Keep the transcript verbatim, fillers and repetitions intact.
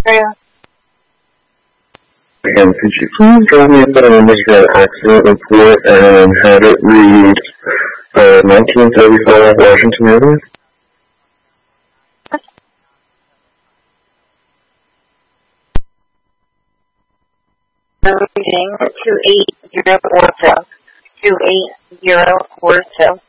through? And could you please go me the Michigan accident report and have it read uh, nineteen thirty-five Washington Avenue? Reading two eight zero four two. two eight zero four two.